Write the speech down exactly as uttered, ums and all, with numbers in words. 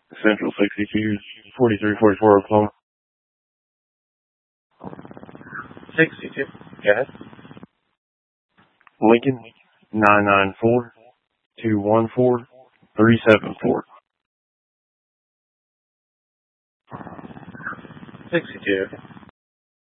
Central sixty-two, forty-three forty-four Oklahoma. sixty-two. Go ahead. Lincoln, nine nine four, two one four, three seven four. sixty-two.